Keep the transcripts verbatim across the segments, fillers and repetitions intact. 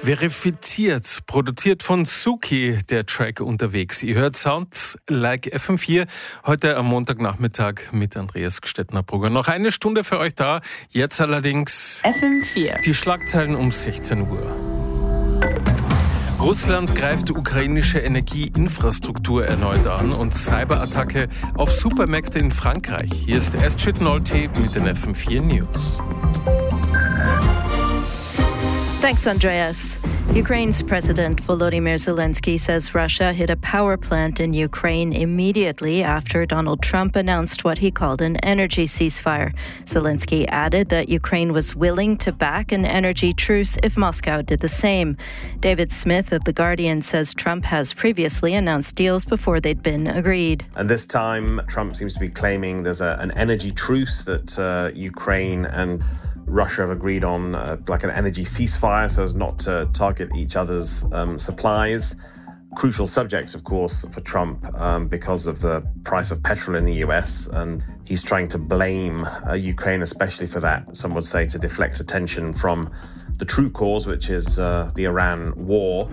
Verifiziert, produziert von Suki, der Track unterwegs. Ihr hört Sounds like F M vier, heute am Montagnachmittag mit Andreas Gstettner-Brugger. Noch eine Stunde für euch da, jetzt allerdings F M vier. Die Schlagzeilen um sechzehn Uhr. Russland greift ukrainische Energieinfrastruktur erneut an und Cyberattacke auf Supermärkte in Frankreich. Hier ist Astrid Nolte mit den F M vier News. Thanks, Andreas. Ukraine's President Volodymyr Zelensky says Russia hit a power plant in Ukraine immediately after Donald Trump announced what he called an energy ceasefire. Zelensky added that Ukraine was willing to back an energy truce if Moscow did the same. David Smith of The Guardian says Trump has previously announced deals before they'd been agreed. And this time, Trump seems to be claiming there's a, an energy truce that uh, Ukraine and Russia have agreed on, uh, like an energy ceasefire, so as not to target each other's um, supplies. Crucial subject, of course, for Trump um, because of the price of petrol in the U S, and he's trying to blame uh, Ukraine especially for that. Some would say to deflect attention from the true cause, which is uh, the Iran war.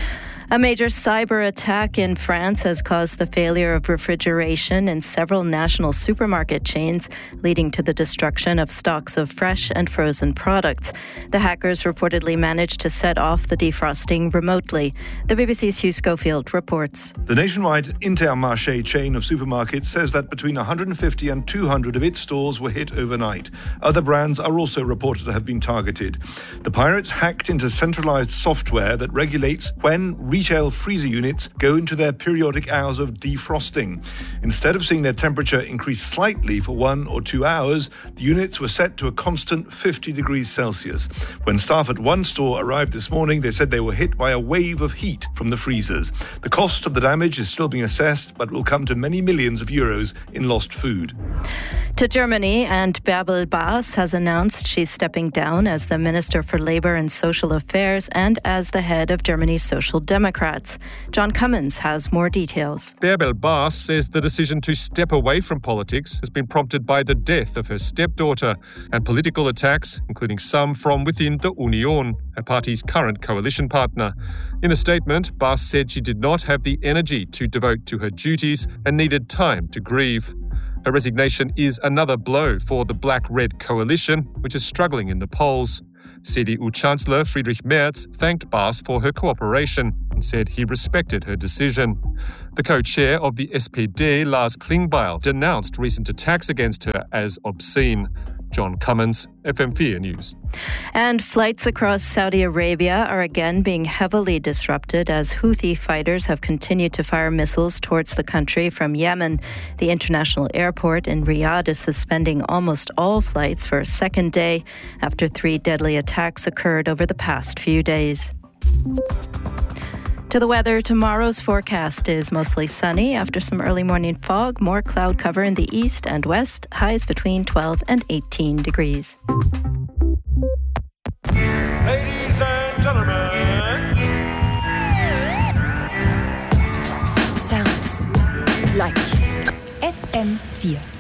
A major cyber attack in France has caused the failure of refrigeration in several national supermarket chains, leading to the destruction of stocks of fresh and frozen products. The hackers reportedly managed to set off the defrosting remotely. The B B C's Hugh Schofield reports. The nationwide Intermarché chain of supermarkets says that between one hundred fifty and two hundred of its stores were hit overnight. Other brands are also reported to have been targeted. The pirates hacked into centralized software that regulates when retail freezer units go into their periodic hours of defrosting. Instead of seeing their temperature increase slightly for one or two hours, the units were set to a constant fifty degrees Celsius. When staff at one store arrived this morning, they said they were hit by a wave of heat from the freezers. The cost of the damage is still being assessed, but will come to many millions of euros in lost food. To Germany, and Bärbel Baas has announced she's stepping down as the Minister for Labour and Social Affairs and as the head of Germany's Social Democrats. John Cummins has more details. Bärbel Baas says the decision to step away from politics has been prompted by the death of her stepdaughter and political attacks, including some from within the Union, her party's current coalition partner. In a statement, Baas said she did not have the energy to devote to her duties and needed time to grieve. Her resignation is another blow for the Black-Red coalition, which is struggling in the polls. C D U Chancellor Friedrich Merz thanked Baas for her cooperation and said he respected her decision. The co-chair of the S P D, Lars Klingbeil, denounced recent attacks against her as obscene. John Cummins, F M four News. And flights across Saudi Arabia are again being heavily disrupted as Houthi fighters have continued to fire missiles towards the country from Yemen. The international airport in Riyadh is suspending almost all flights for a second day after three deadly attacks occurred over the past few days. To the weather, tomorrow's forecast is mostly sunny after some early morning fog, more cloud cover in the east and west, highs between twelve and eighteen degrees. Ladies and gentlemen. Sounds like F M four.